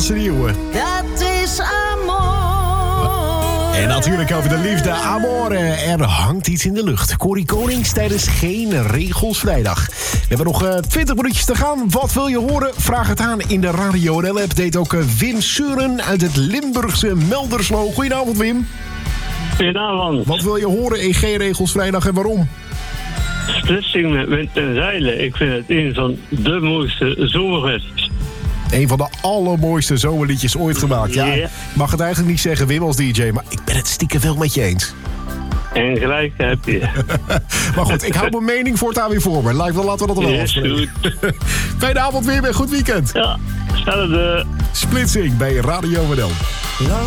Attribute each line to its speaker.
Speaker 1: Oudste Nieuwe.
Speaker 2: Dat is amor.
Speaker 1: En natuurlijk over de liefde, amore. Er hangt iets in de lucht. Corrie Konings tijdens Geen Regels Vrijdag. We hebben nog 20 minuutjes te gaan. Wat wil je horen? Vraag het aan in de Radio NL-app. Deed ook Wim Suren uit het Limburgse Melderslo. Goedenavond, Wim.
Speaker 3: Goedenavond.
Speaker 1: Wat wil je horen in Geen Regels Vrijdag en waarom?
Speaker 3: Splitsing met wind en zeilen. Ik vind het een van de mooiste zomerversies.
Speaker 1: Een van de allermooiste zomerliedjes ooit gemaakt. Ja,
Speaker 3: Ja.
Speaker 1: ik mag het eigenlijk niet zeggen, Wim, als DJ, maar ik ben het stiekem wel met je eens.
Speaker 3: En gelijk heb je.
Speaker 1: Maar goed, ik hou mijn mening voortaan weer voor me. Laten we dat er wel
Speaker 3: Is
Speaker 1: afspreken.
Speaker 3: goed.
Speaker 1: Fijne avond weer en goed weekend.
Speaker 3: Ja, hetzelfde.
Speaker 1: Splitsing bij Radio NL.